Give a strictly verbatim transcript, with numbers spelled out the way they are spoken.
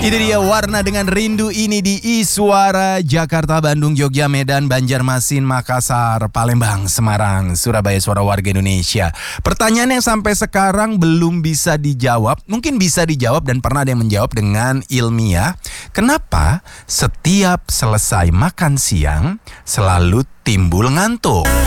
Itu dia Warna dengan Rindu ini di Iswara, Jakarta, Bandung, Jogja, Medan, Banjarmasin, Makassar, Palembang, Semarang, Surabaya, Suara Warga Indonesia. Pertanyaan yang sampai sekarang belum bisa dijawab, mungkin bisa dijawab dan pernah ada yang menjawab dengan ilmiah. Kenapa setiap selesai makan siang selalu timbul ngantuk?